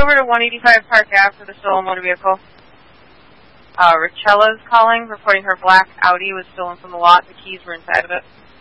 over to 185 Park Ave for the stolen motor vehicle. Richella's calling, reporting her black Audi was stolen from the lot. The keys were inside of it.